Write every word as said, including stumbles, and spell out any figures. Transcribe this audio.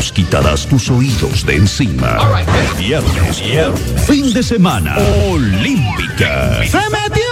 nos quitarás tus oídos de encima. Viernes, viernes, fin de semana, Olímpica. ¡Se metió!